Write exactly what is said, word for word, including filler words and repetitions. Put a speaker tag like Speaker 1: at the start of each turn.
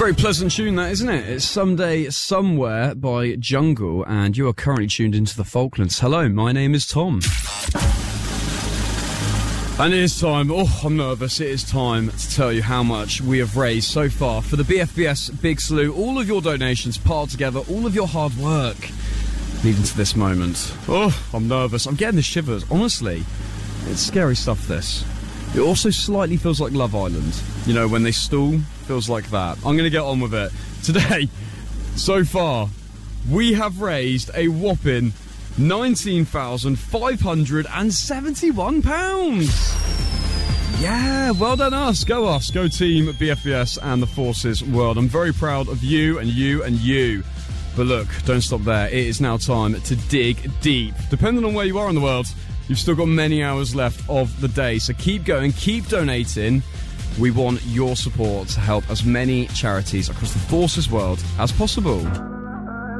Speaker 1: Very pleasant tune, that, isn't it? It's Someday Somewhere by Jungle, and you are currently tuned into the Falklands. Hello, my name is Tom. And it is time, oh, I'm nervous, it is time to tell you how much we have raised so far for the B F B S Big Salute. All of your donations piled together, all of your hard work leading to this moment. Oh, I'm nervous, I'm getting the shivers, honestly. It's scary stuff, this. It also slightly feels like Love Island. You know, when they stall, feels like that. I'm going to get on with it. Today, so far, we have raised a whopping nineteen thousand five hundred seventy-one pounds. Yeah, well done us. Go us. Go team B F B S and the Forces World. I'm very proud of you and you and you. But look, don't stop there. It is now time to dig deep. Depending on where you are in the world, you've still got many hours left of the day. So keep going, keep donating. We want your support to help as many charities across the Forces World as possible.